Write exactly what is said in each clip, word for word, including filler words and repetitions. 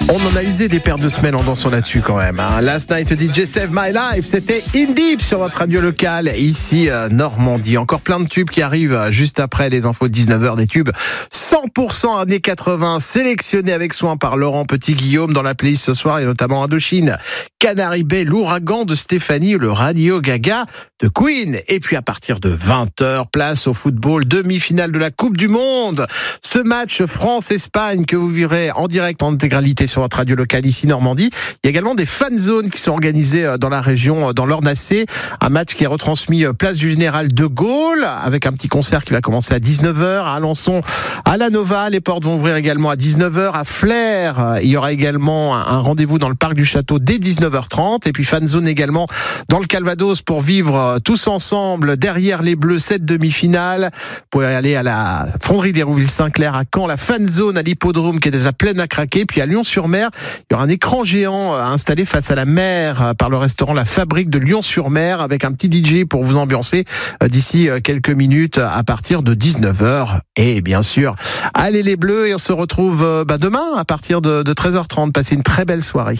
On en a usé des paires de semelles en dansant là-dessus quand même. Hein. Last Night D J Save My Life, c'était In Deep sur votre radio locale, ici euh, Normandie. Encore plein de tubes qui arrivent juste après les infos de dix-neuf heures, des tubes cent pour cent années quatre-vingts, sélectionnés avec soin par Laurent Petit-Guillaume dans la playlist ce soir, et notamment Indochine, Canary Bay, l'ouragan de Stéphanie, le Radio Gaga de Queen. Et puis à partir de vingt heures, place au football, demi-finale de la Coupe du Monde. Ce match France-Espagne que vous verrez en direct en intégralité sur votre radio locale ici Normandie. Il y a également des fan zones qui sont organisées dans la région, dans l'Ornacé. Un match qui est retransmis place du Général de Gaulle avec un petit concert qui va commencer à dix-neuf heures. À Alençon, à la Nova, les portes vont ouvrir également à dix-neuf heures. À Flers, il y aura également un rendez-vous dans le parc du Château dès dix-neuf heures trente. Et puis fan zone également dans le Calvados pour vivre tous ensemble derrière les Bleus cette demi-finale. Vous pouvez aller à la fonderie d'Hérouville-Saint-Clair à Caen, la fan zone à l'hippodrome qui est déjà pleine à craquer. Puis à Lyon-sur-Mer, il y aura un écran géant installé face à la mer par le restaurant La Fabrique de Lyon-sur-Mer avec un petit D J pour vous ambiancer d'ici quelques minutes à partir de dix-neuf heures. Et bien sûr, allez les Bleus, et on se retrouve bah, demain à partir de, de treize heures trente. Passez une très belle soirée.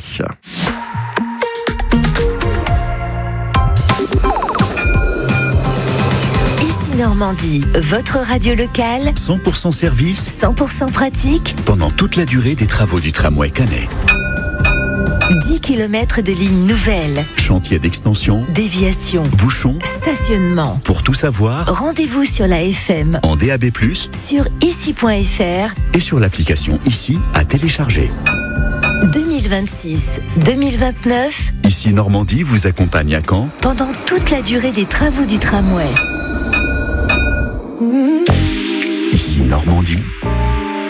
Normandie, votre radio locale, cent pour cent service, cent pour cent pratique, pendant toute la durée des travaux du tramway Canet. dix kilomètres de lignes nouvelles, chantier d'extension, déviation, bouchons, stationnement. Pour tout savoir, rendez-vous sur la F M, en D A B plus, sur ici point F R et sur l'application Ici à télécharger. deux mille vingt-six deux mille vingt-neuf, Ici Normandie vous accompagne à Caen pendant toute la durée des travaux du tramway. Ici Normandie.